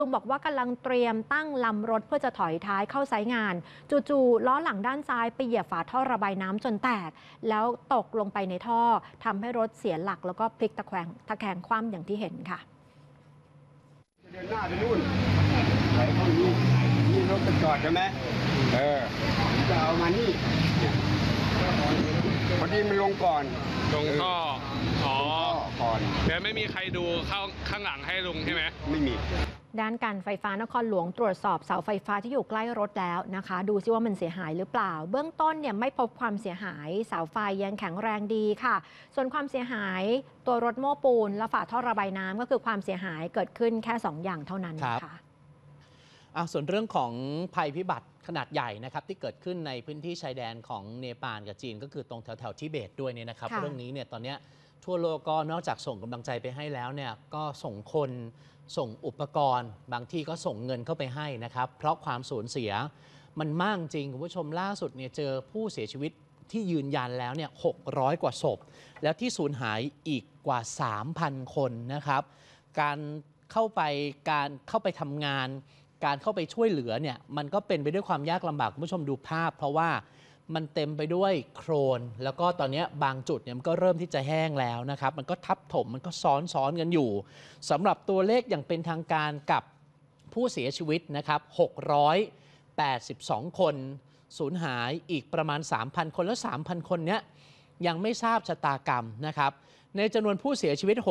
ลุงบอกว่ากำลังเตรียมตั้งลำรถเพื่อจะถอยท้ายเข้าไซต์งานจู่ๆล้อหลังด้านซ้ายไปเหยียบฝาท่อระบายน้ำจนแตกแล้วตกลงไปในท่อทำให้รถเสียหลักแล้วก็พลิกตะแคงคว่ำอย่างที่เห็นค่ะเดินหน้าไปนู่นไหลเข้านี่รถจะจอดใช่ไหมจะเอามานี่พอดีมันลงก่อนลงท่อก่อนแต่ไม่มีใครดูเข้าข้างหลังให้ลุงใช่ไหมไม่มีด้านการไฟฟ้านครหลวงตรวจสอบเสาไฟฟ้าที่อยู่ใกล้รถแล้วนะคะดูซิว่ามันเสียหายหรือเปล่าเบื้องต้นเนี่ยไม่พบความเสียหายเสาไฟยังแข็งแรงดีค่ะส่วนความเสียหายตัวรถโม้ปูนและฝาท่อระบายน้ำก็คือความเสียหายเกิดขึ้นแค่2อย่างเท่านั้นค่ะส่วนเรื่องของภัยพิบัติขนาดใหญ่นะครับที่เกิดขึ้นในพื้นที่ชายแดนของเนปาลกับจีนก็คือตรงแถวทิเบตด้วยเนี่ยนะครับเรื่องนี้เนี่ยตอนนี้ทั่วโลกก็นอกจากส่งกำลังใจไปให้แล้วเนี่ยก็ส่งคนส่งอุปกรณ์บางที่ก็ส่งเงินเข้าไปให้นะครับเพราะความสูญเสียมันมากจริงคุณผู้ชมล่าสุดเนี่ยเจอผู้เสียชีวิตที่ยืนยันแล้วเนี่ย600 กว่าศพแล้วที่สูญหายอีกกว่า 3,000 คนนะครับการเข้าไปทำงานการเข้าไปช่วยเหลือเนี่ยมันก็เป็นไปด้วยความยากลำบากคุณผู้ชมดูภาพเพราะว่ามันเต็มไปด้วยโคลนแล้วก็ตอนนี้บางจุดเนี่ยมันก็เริ่มที่จะแห้งแล้วนะครับมันก็ทับถมมันก็ซ้อนกันอยู่สำหรับตัวเลขอย่างเป็นทางการกับผู้เสียชีวิตนะครับ682 คนสูญหายอีกประมาณ 3,000 คนแล้ว 3,000 คนเนี้ยยังไม่ทราบชะตากรรมนะครับในจำนวนผู้เสียชีวิต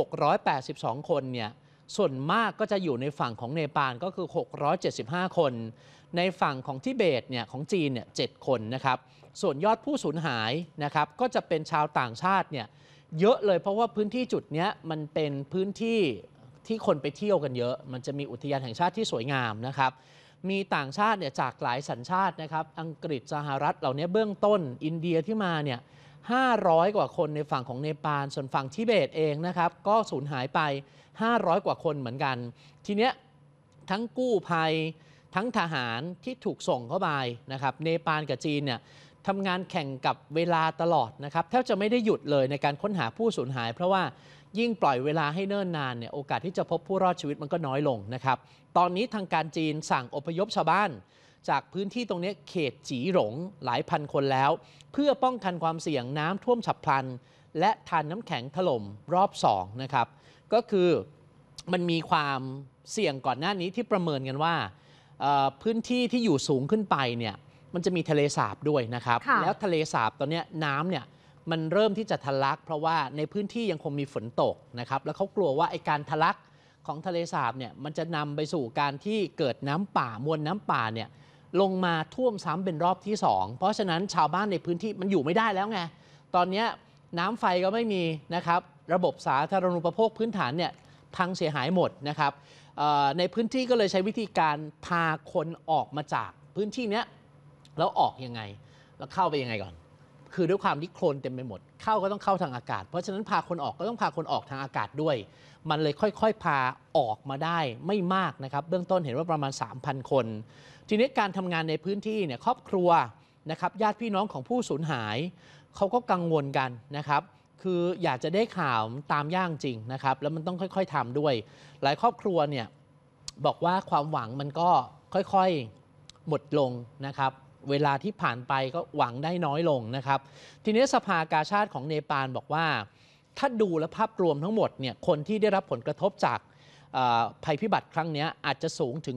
682 คนเนี่ยส่วนมากก็จะอยู่ในฝั่งของเนปาลก็คือ675 คนในฝั่งของทิเบตเนี่ยของจีนเนี่ย7 คนนะครับส่วนยอดผู้สูญหายนะครับก็จะเป็นชาวต่างชาติเนี่ยเยอะเลยเพราะว่าพื้นที่จุดนี้มันเป็นพื้นที่ที่คนไปเที่ยวกันเยอะมันจะมีอุทยานแห่งชาติที่สวยงามนะครับมีต่างชาติเนี่ยจากหลายสัญชาตินะครับอังกฤษสหรัฐเหล่านี้เบื้องต้นอินเดียที่มาเนี่ย500 กว่าคนในฝั่งของเนปาลส่วนฝั่งทิเบตเองนะครับก็สูญหายไป500 กว่าคนเหมือนกันทีเนี้ยทั้งกู้ภัยทั้งทหารที่ถูกส่งเข้าไปนะครับเนปาลกับจีนเนี่ยทำงานแข่งกับเวลาตลอดนะครับแทบจะไม่ได้หยุดเลยในการค้นหาผู้สูญหายเพราะว่ายิ่งปล่อยเวลาให้เนิ่นนานเนี่ยโอกาสที่จะพบผู้รอดชีวิตมันก็น้อยลงนะครับตอนนี้ทางการจีนสั่งอพยพชาวบ้านจากพื้นที่ตรงนี้เขตจีหลงหลายพันคนแล้วเพื่อป้องกันความเสี่ยงน้ำท่วมฉับพลันและทานน้ำแข็งถล่มรอบ2นะครับก็คือมันมีความเสี่ยงก่อนหน้านี้ที่ประเมินกันว่าพื้นที่ที่อยู่สูงขึ้นไปเนี่ยมันจะมีทะเลสาบด้วยนะครับแล้วทะเลสาบตอนนี้น้ำเนี่ยมันเริ่มที่จะทะลักเพราะว่าในพื้นที่ยังคงมีฝนตกนะครับแล้วเขากลัวว่าไอ้การทะลักของทะเลสาบเนี่ยมันจะนำไปสู่การที่เกิดน้ำป่ามวลน้ำป่าเนี่ยลงมาท่วมซ้ำเป็นรอบที่2เพราะฉะนั้นชาวบ้านในพื้นที่มันอยู่ไม่ได้แล้วไงตอนนี้น้ำไฟก็ไม่มีนะครับระบบสาธารณูปโภคพื้นฐานเนี่ยพังเสียหายหมดนะครับในพื้นที่ก็เลยใช้วิธีการพาคนออกมาจากพื้นที่นี้แล้วออกยังไงแล้วเข้าไปยังไงก่อนคือด้วยความที่โคลนเต็มไปหมดเข้าก็ต้องเข้าทางอากาศเพราะฉะนั้นพาคนออกก็ต้องพาคนออกทางอากาศด้วยมันเลยค่อยๆพาออกมาได้ไม่มากนะครับเบื้องต้นเห็นว่าประมาณ 3,000 คนทีนี้การทำงานในพื้นที่เนี่ยครอบครัวนะครับญาติพี่น้องของผู้สูญหายเขาก็กังวลกันนะครับคืออยากจะได้ข่าวตามย่างจริงนะครับแล้วมันต้องค่อยๆทำด้วยหลายครอบครัวเนี่ยบอกว่าความหวังมันก็ค่อยๆหมดลงนะครับเวลาที่ผ่านไปก็หวังได้น้อยลงนะครับทีนี้สภากาชาดของเนปาลบอกว่าถ้าดูและภาพรวมทั้งหมดเนี่ยคนที่ได้รับผลกระทบจากภัยพิบัติครั้งนี้อาจจะสูงถึง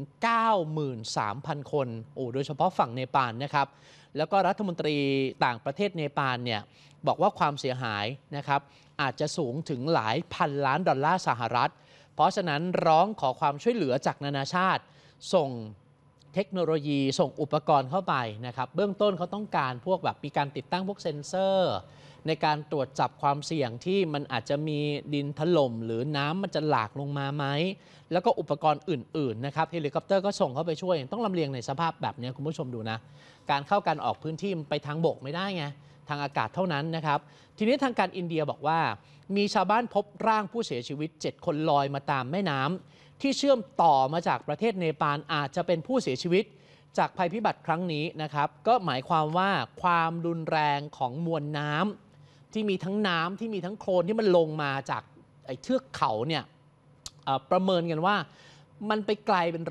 93,000 คนโดยเฉพาะฝั่งเนปาลนะครับแล้วก็รัฐมนตรีต่างประเทศเนปาลเนี่ยบอกว่าความเสียหายนะครับอาจจะสูงถึงหลายพันล้านดอลลาร์สหรัฐเพราะฉะนั้นร้องขอความช่วยเหลือจากนานาชาติส่งเทคโนโลยีส่งอุปกรณ์เข้าไปนะครับเบื้องต้นเขาต้องการพวกแบบมีการติดตั้งพวกเซ็นเซอร์ในการตรวจจับความเสี่ยงที่มันอาจจะมีดินถล่มหรือน้ำมันจะหลากลงมาไหมแล้วก็อุปกรณ์อื่นๆนะครับเฮลิคอปเตอร์ก็ส่งเข้าไปช่วยต้องลำเลียงในสภาพแบบนี้คุณผู้ชมดูนะการเข้าการออกพื้นที่มันไปทางบกไม่ได้ไงทางอากาศเท่านั้นนะครับทีนี้ทางการอินเดียบอกว่ามีชาวบ้านพบร่างผู้เสียชีวิต7 คนลอยมาตามแม่น้ำที่เชื่อมต่อมาจากประเทศเนปาลอาจจะเป็นผู้เสียชีวิตจากภัยพิบัติครั้งนี้นะครับก็หมายความว่าความรุนแรงของมวลน้ำที่มีทั้งน้ำที่มีทั้งโคลนที่มันลงมาจากไอ้เทือกเขาเนี่ยประเมินกันว่ามันไปไกลเป็น